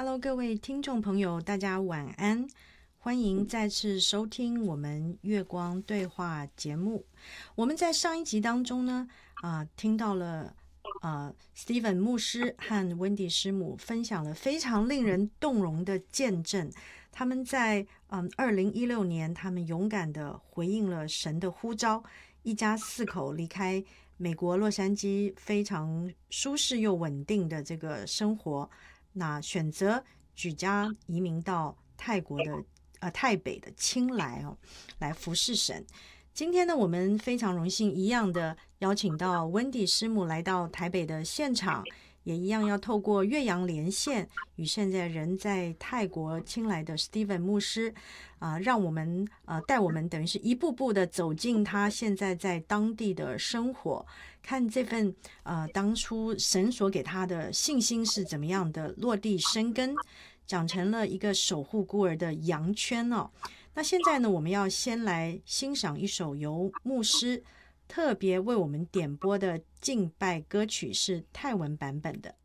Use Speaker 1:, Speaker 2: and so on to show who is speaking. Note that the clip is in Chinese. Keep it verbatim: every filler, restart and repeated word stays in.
Speaker 1: Hello， 各位听众朋友，大家晚安，欢迎再次收听我们月光对话节目。我们在上一集当中呢，啊、呃，听到了呃 Steven 牧师和 Wendy 师母分享了非常令人动容的见证。他们在嗯二零一六年，他们勇敢的回应了神的呼召，一家四口离开美国洛杉矶非常舒适又稳定的这个生活。那选择举家移民到泰国的呃泰北的清莱哦，来服侍神。今天呢，我们非常荣幸一样的邀请到 Wendy 师母来到台北的现场，也一样要透过越洋连线与现在人在泰国清莱的 Steven 牧师啊、呃，让我们呃带我们等于是一步步的走进他现在在当地的生活。看这份呃当初神所给他的信心是怎么样的落地生根，长成了一个守护孤儿的羊圈哦。那现在呢，我们要先来欣赏一首由牧师特别为我们点播的敬拜歌曲，是泰文版本的。